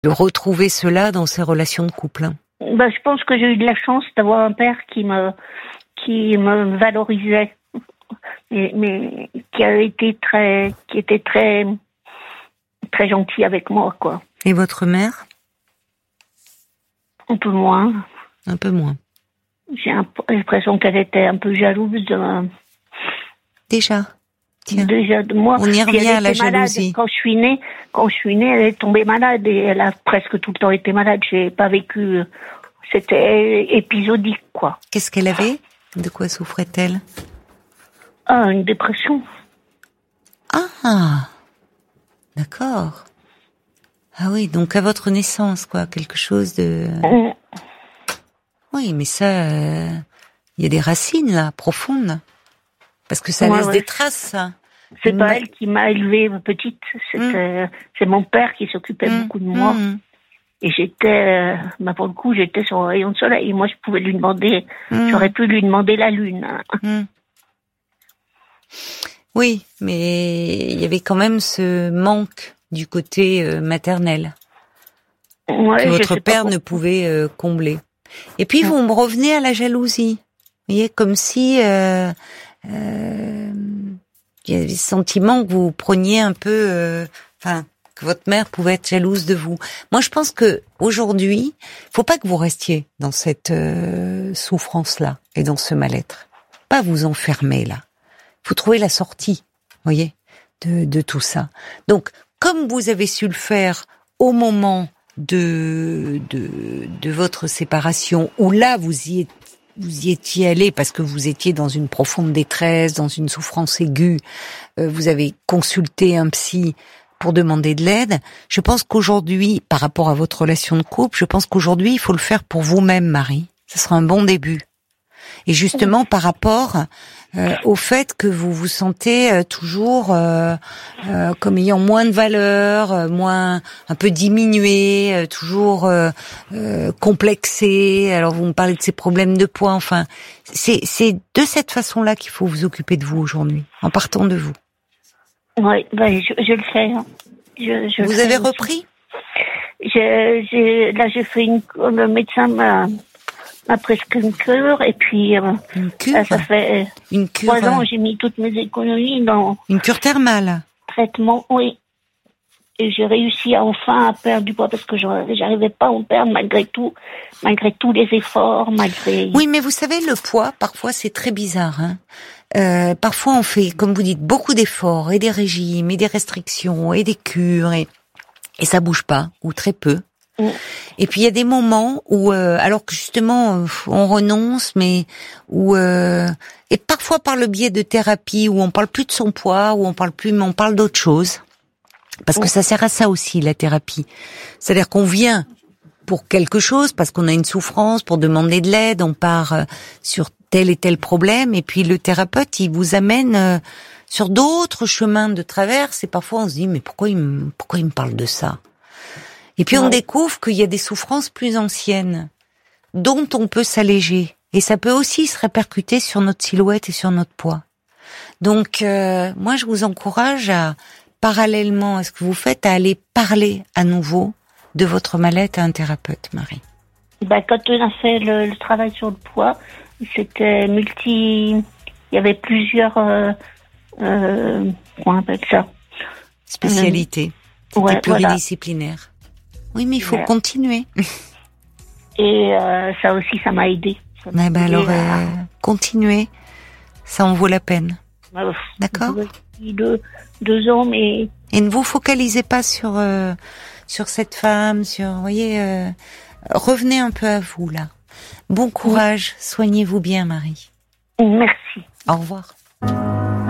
de retrouver cela dans ces relations de couple. Je pense que j'ai eu de la chance d'avoir un père qui me valorisait, mais qui était très très gentil avec moi, quoi. Et votre mère? Un peu moins. Un peu moins. J'ai l'impression qu'elle était un peu jalouse de... Déjà de moi. On y revient à la jalousie. Quand je suis née, elle est tombée malade et elle a presque tout le temps été malade. J'ai pas vécu. C'était épisodique, quoi. Qu'est-ce qu'elle avait? De quoi souffrait-elle? Une dépression. Ah, d'accord. Ah oui, donc à votre naissance, quoi, quelque chose de... Oui, mais ça, il y a des racines, là, profondes. Parce que ça laisse des traces, ça. C'est pas elle qui m'a élevée petite. C'est mon père qui s'occupait beaucoup de moi. Et j'étais, pour le coup, j'étais sur un rayon de soleil. Et moi, je pouvais lui demander, j'aurais pu lui demander la lune. Oui, mais il y avait quand même ce manque du côté maternel que votre père ne pouvait combler. Et puis vous me revenez à la jalousie. Vous voyez, comme si il y avait ce sentiment que vous preniez un peu, que votre mère pouvait être jalouse de vous. Moi, je pense que aujourd'hui, faut pas que vous restiez dans cette souffrance-là et dans ce mal-être. Pas vous enfermer là. Faut trouver la sortie, voyez, de tout ça. Donc, comme vous avez su le faire au moment de votre séparation, où là vous y étiez allé parce que vous étiez dans une profonde détresse, dans une souffrance aiguë, vous avez consulté un psy pour demander de l'aide. Je pense qu'aujourd'hui, par rapport à votre relation de couple, je pense qu'aujourd'hui, il faut le faire pour vous-même, Marie. Ce sera un bon début. Et justement, par rapport au fait que vous vous sentez toujours comme ayant moins de valeur, un peu diminué, toujours complexé. Alors vous me parlez de ces problèmes de poids. Enfin, c'est de cette façon-là qu'il faut vous occuper de vous aujourd'hui, en partant de vous. Oui, je le fais. Vous avez repris? J'ai fait le médecin m'a prescrit une cure et puis une cure. Ça fait une cure, 3 ans j'ai mis toutes mes économies dans une cure thermale. Traitement, oui. Et j'ai réussi enfin à perdre du poids parce que j'arrivais pas à en perdre malgré tous les efforts, malgré... Oui, mais vous savez, le poids, parfois, c'est très bizarre. Parfois, on fait, comme vous dites, beaucoup d'efforts et des régimes et des restrictions et des cures et ça bouge pas, ou très peu. Et puis il y a des moments où, alors que justement on renonce, mais où et parfois par le biais de thérapie où on parle plus de son poids, où on parle plus, mais on parle d'autre chose, parce que ça sert à ça aussi la thérapie. C'est-à-dire qu'on vient pour quelque chose, parce qu'on a une souffrance, pour demander de l'aide, on part sur tel et tel problème, et puis le thérapeute il vous amène sur d'autres chemins de traverse, et parfois on se dit mais pourquoi il me parle de ça? Et puis on découvre qu'il y a des souffrances plus anciennes dont on peut s'alléger. Et ça peut aussi se répercuter sur notre silhouette et sur notre poids. Donc moi je vous encourage à, parallèlement à ce que vous faites, à aller parler à nouveau de votre mal-être à un thérapeute, Marie. Quand on a fait le travail sur le poids, c'était il y avait plusieurs comment on appelle ça? Spécialités. C'était pluridisciplinaire. Voilà. Oui, mais il faut continuer. Et ça aussi, ça m'a aidé. Alors, continuez. Ça en vaut la peine. D'accord? 2 ans, mais... Et ne vous focalisez pas sur cette femme, vous voyez, revenez un peu à vous, là. Bon courage, soignez-vous bien, Marie. Merci. Au revoir.